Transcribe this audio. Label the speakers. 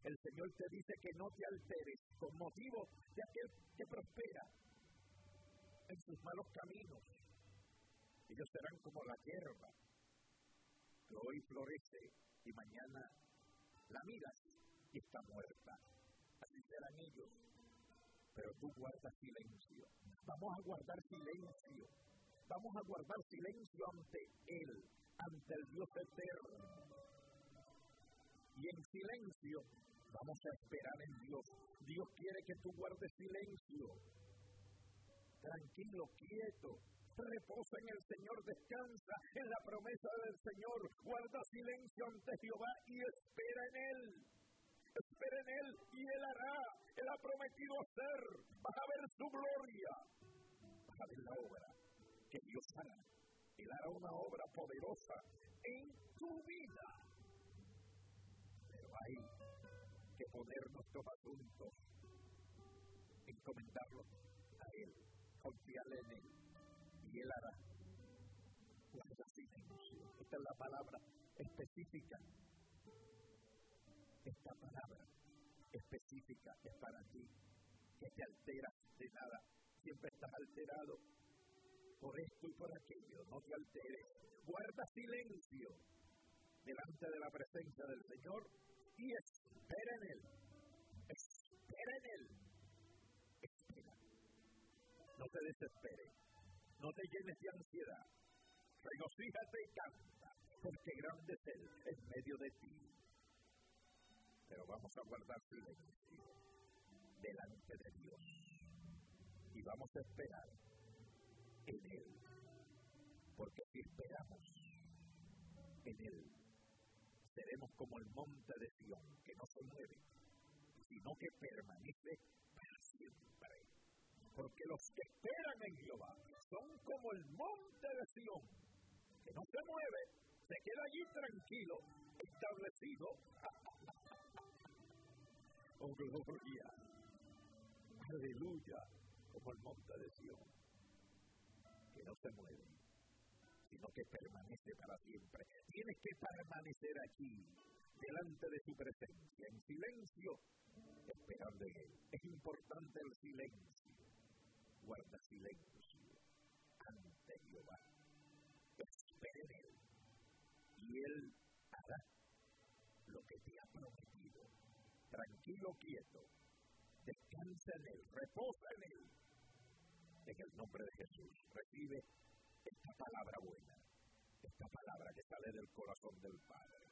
Speaker 1: El Señor te dice que no te alteres con motivo de aquel que prospera en sus malos caminos. Ellos serán como la hierba que hoy florece y mañana la miras y está muerta. Así serán ellos. Pero tú guardas silencio. Vamos a guardar silencio. Vamos a guardar silencio ante Él, ante el Dios eterno. Y en silencio vamos a esperar en Dios. Dios quiere que tú guardes silencio. Tranquilo, quieto. Reposa en el Señor, descansa en la promesa del Señor. Guarda silencio ante Jehová y espera en Él. Espera en Él y Él hará. Él ha prometido hacer. Vas a ver su gloria. Vas a ver la obra que Dios hará. Él hará una obra poderosa en tu vida. Pero hay que poner nuestros asuntos, encomendarlos a Él, confiarle en Él. Y Él hará. Guarda silencio. Esta es la palabra específica. Esta palabra específica es para ti, que te alteras de nada. Siempre estás alterado por esto y por aquello. No te alteres. Guarda silencio delante de la presencia del Señor y espera en Él. Espera en Él. Espera. No te desesperes. No te llenes de ansiedad. Regocíjate y canta, porque grande es Él en medio de ti. Pero vamos a guardar silencio delante de Dios. Y vamos a esperar en Él. Porque si esperamos en Él, seremos como el monte de Sión, que no se mueve, sino que permanece para siempre. Porque los que esperan en Jehová son como el monte de Sión, que no se mueve, se queda allí tranquilo, establecido. Oh, gloria. Aleluya. Como el monte de Sión, que no se mueve, sino que permanece para siempre. Tienes que permanecer aquí, delante de su presencia, en silencio, esperando en Él. Es importante el silencio. Guarda silencio ante Jehová. Espera en Él. Y Él hará lo que te ha prometido. Tranquilo, quieto. Descansa en Él. Reposa en Él. En el nombre de Jesús. Recibe esta palabra buena. Esta palabra que sale del corazón del Padre.